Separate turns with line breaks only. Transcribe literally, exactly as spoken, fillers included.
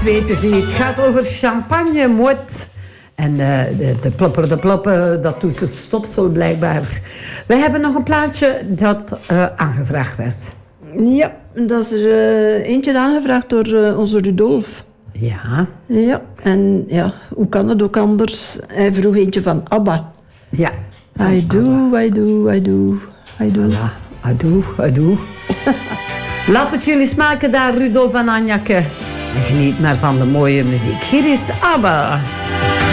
weten ze niet. Het gaat over champagne, moed. En uh, de, de plopper, de plopper, dat doet het stopsel blijkbaar. We hebben nog een plaatje dat uh, aangevraagd werd.
Ja, dat is er uh, eentje aangevraagd door uh, onze Rudolf.
Ja.
Ja, en ja, hoe kan het ook anders? Hij vroeg eentje van ABBA.
Ja.
I do, I do, I do, I do.
Voilà. I do, I do. Laat het jullie smaken daar, Rudolf en Anjake. En geniet maar van de mooie muziek. Hier is ABBA.